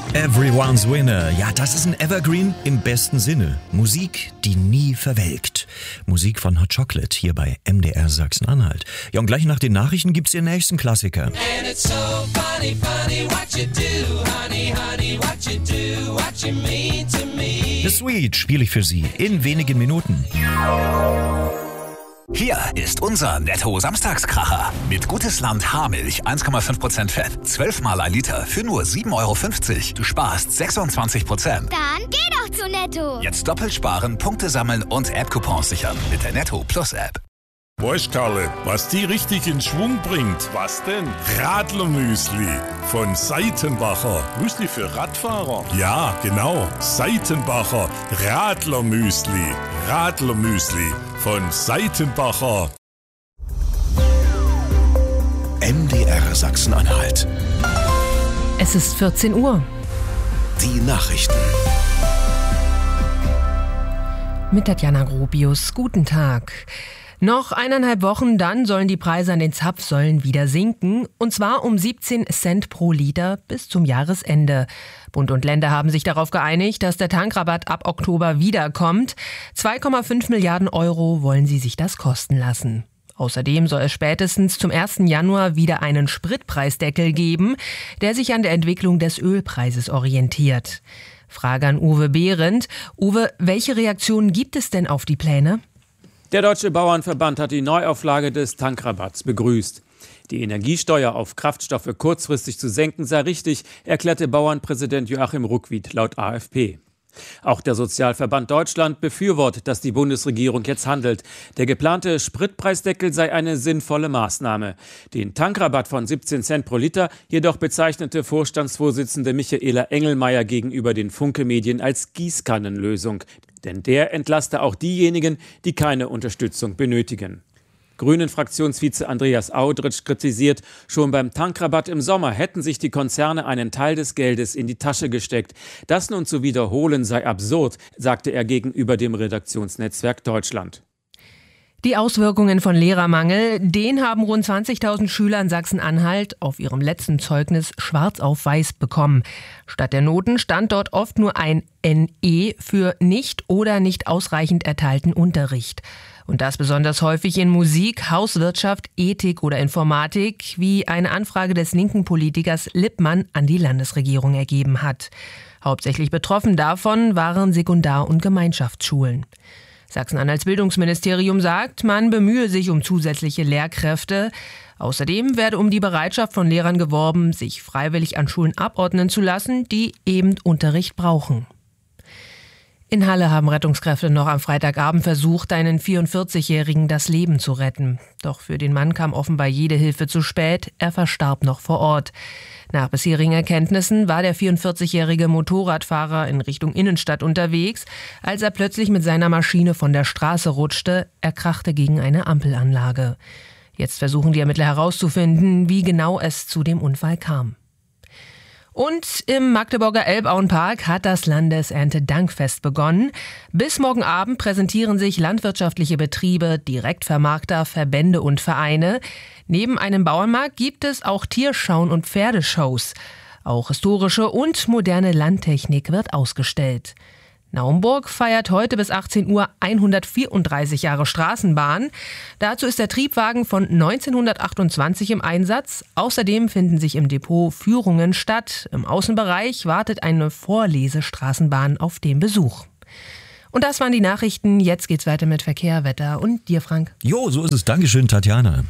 Everyone's Winner. Ja, das ist ein Evergreen im besten Sinne. Musik, die nie verwelkt. Musik von Hot Chocolate hier bei MDR Sachsen-Anhalt. Ja, und gleich nach den Nachrichten gibt's den nächsten Klassiker. And it's so funny, funny what you do, honey, honey, what you do, what you mean to me. The Sweet spiele ich für Sie in wenigen Minuten. Hier ist unser Netto-Samstagskracher. Mit Gutes Land Haarmilch, 1,5% Fett, 12 mal 1 Liter für nur 7,50 €. Du sparst 26%. Dann geh doch zu Netto. Jetzt doppelt sparen, Punkte sammeln und App-Coupons sichern mit der Netto Plus App. Weißt Karle, was die richtig in Schwung bringt? Was denn? Radlermüsli von Seitenbacher. Müsli für Radfahrer? Ja, genau. Seitenbacher Radlermüsli. Radlermüsli von Seitenbacher. MDR Sachsen-Anhalt. Es ist 14 Uhr. Die Nachrichten. Mit Tatjana Gropius. Guten Tag. Noch 1,5 Wochen, dann sollen die Preise an den Zapfsäulen wieder sinken. Und zwar um 17 Cent pro Liter bis zum Jahresende. Bund und Länder haben sich darauf geeinigt, dass der Tankrabatt ab Oktober wiederkommt. 2,5 Milliarden € wollen sie sich das kosten lassen. Außerdem soll es spätestens zum 1. Januar wieder einen Spritpreisdeckel geben, der sich an der Entwicklung des Ölpreises orientiert. Frage an Uwe Behrendt. Uwe, welche Reaktionen gibt es denn auf die Pläne? Der Deutsche Bauernverband hat die Neuauflage des Tankrabatts begrüßt. Die Energiesteuer auf Kraftstoffe kurzfristig zu senken sei richtig, erklärte Bauernpräsident Joachim Ruckwied laut AfP. Auch der Sozialverband Deutschland befürwortet, dass die Bundesregierung jetzt handelt. Der geplante Spritpreisdeckel sei eine sinnvolle Maßnahme. Den Tankrabatt von 17 Cent pro Liter jedoch bezeichnete Vorstandsvorsitzende Michaela Engelmeier gegenüber den Funke-Medien als Gießkannenlösung. Denn der entlaste auch diejenigen, die keine Unterstützung benötigen. Grünen-Fraktionsvize Andreas Audritsch kritisiert, schon beim Tankrabatt im Sommer hätten sich die Konzerne einen Teil des Geldes in die Tasche gesteckt. Das nun zu wiederholen sei absurd, sagte er gegenüber dem Redaktionsnetzwerk Deutschland. Die Auswirkungen von Lehrermangel, den haben rund 20.000 Schüler in Sachsen-Anhalt auf ihrem letzten Zeugnis schwarz auf weiß bekommen. Statt der Noten stand dort oft nur ein NE für nicht oder nicht ausreichend erteilten Unterricht. Und das besonders häufig in Musik, Hauswirtschaft, Ethik oder Informatik, wie eine Anfrage des linken Politikers Lippmann an die Landesregierung ergeben hat. Hauptsächlich betroffen davon waren Sekundar- und Gemeinschaftsschulen. Sachsen-Anhalts Bildungsministerium sagt, man bemühe sich um zusätzliche Lehrkräfte. Außerdem werde um die Bereitschaft von Lehrern geworben, sich freiwillig an Schulen abordnen zu lassen, die eben Unterricht brauchen. In Halle haben Rettungskräfte noch am Freitagabend versucht, einen 44-Jährigen das Leben zu retten. Doch für den Mann kam offenbar jede Hilfe zu spät. Er verstarb noch vor Ort. Nach bisherigen Erkenntnissen war der 44-jährige Motorradfahrer in Richtung Innenstadt unterwegs, als er plötzlich mit seiner Maschine von der Straße rutschte. Er krachte gegen eine Ampelanlage. Jetzt versuchen die Ermittler herauszufinden, wie genau es zu dem Unfall kam. Und im Magdeburger Elbauenpark hat das Landeserntedankfest begonnen. Bis morgen Abend präsentieren sich landwirtschaftliche Betriebe, Direktvermarkter, Verbände und Vereine. Neben einem Bauernmarkt gibt es auch Tierschauen und Pferdeshows. Auch historische und moderne Landtechnik wird ausgestellt. Naumburg feiert heute bis 18 Uhr 134 Jahre Straßenbahn. Dazu ist der Triebwagen von 1928 im Einsatz. Außerdem finden sich im Depot Führungen statt. Im Außenbereich wartet eine Vorlesestraßenbahn auf den Besuch. Und das waren die Nachrichten. Jetzt geht's weiter mit Verkehr, Wetter und dir, Frank. Jo, so ist es. Dankeschön, Tatjana.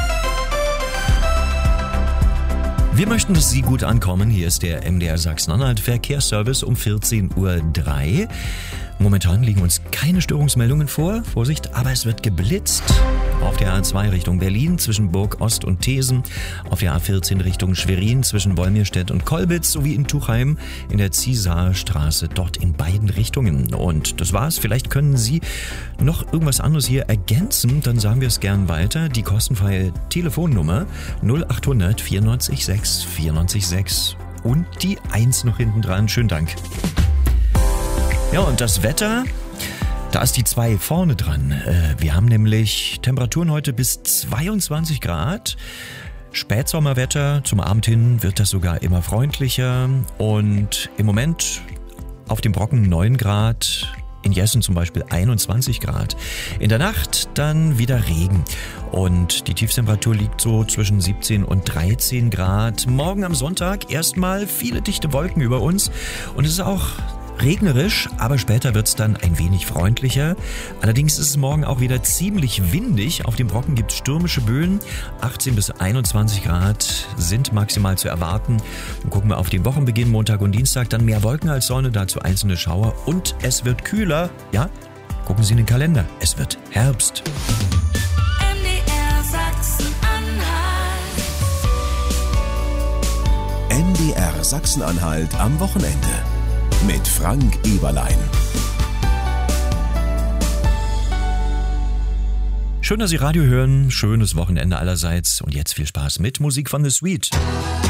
Wir möchten, dass Sie gut ankommen. Hier ist der MDR Sachsen-Anhalt Verkehrsservice um 14:03 Uhr. Momentan liegen uns keine Störungsmeldungen vor. Vorsicht, aber es wird geblitzt. Auf der A2 Richtung Berlin zwischen Burg Ost und Thesen. Auf der A14 Richtung Schwerin zwischen Wolmirstedt und Kolbitz sowie in Tuchheim in der Ziesaer Straße. Dort in beiden Richtungen. Und das war's. Vielleicht können Sie noch irgendwas anderes hier ergänzen. Dann sagen wir es gern weiter. Die kostenfreie Telefonnummer 0800 94 6 94 6 und die 1 noch hinten dran. Schönen Dank. Ja, und das Wetter, da ist die 2 vorne dran. Wir haben nämlich Temperaturen heute bis 22 Grad. Spätsommerwetter, zum Abend hin wird das sogar immer freundlicher und im Moment auf dem Brocken 9 Grad, in Jessen zum Beispiel 21 Grad. In der Nacht dann wieder Regen und die Tiefstemperatur liegt so zwischen 17 und 13 Grad. Morgen am Sonntag erstmal viele dichte Wolken über uns und es ist auch regnerisch, aber später wird es dann ein wenig freundlicher. Allerdings ist es morgen auch wieder ziemlich windig. Auf dem Brocken gibt es stürmische Böen. 18 bis 21 Grad sind maximal zu erwarten. Dann gucken wir auf den Wochenbeginn, Montag und Dienstag, dann mehr Wolken als Sonne, dazu einzelne Schauer und es wird kühler. Ja, gucken Sie in den Kalender, es wird Herbst. MDR Sachsen-Anhalt. MDR Sachsen-Anhalt am Wochenende. Mit Frank Eberlein. Schön, dass Sie Radio hören. Schönes Wochenende allerseits. Und jetzt viel Spaß mit Musik von The Sweet.